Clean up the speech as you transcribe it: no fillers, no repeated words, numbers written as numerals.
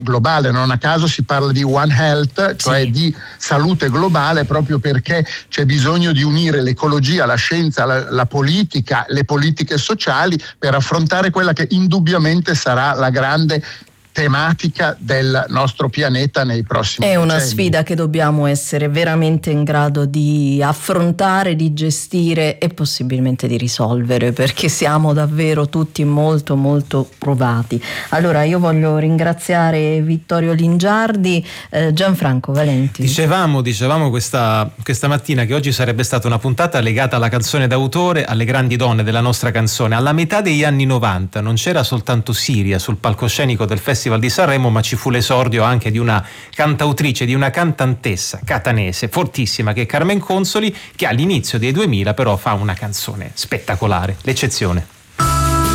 globale. Non a caso si parla di One Health, cioè di salute globale, proprio perché c'è bisogno di unire l'ecologia, la scienza, la politica, le politiche sociali per affrontare quella che indubbiamente sarà la grande tematica del nostro pianeta nei prossimi decenni. È una decenni. sfida che dobbiamo essere veramente in grado di affrontare, di gestire e possibilmente di risolvere, perché siamo davvero tutti molto molto provati. Allora io voglio ringraziare Vittorio Lingiardi, Gianfranco Valenti. Dicevamo questa mattina che oggi sarebbe stata una puntata legata alla canzone d'autore, alle grandi donne della nostra canzone. Alla metà degli anni 90 non c'era soltanto Siria sul palcoscenico del Festival di Sanremo, ma ci fu l'esordio anche di una cantautrice, di una cantantessa catanese fortissima, che è Carmen Consoli, che all'inizio dei 2000 però fa una canzone spettacolare, l'eccezione.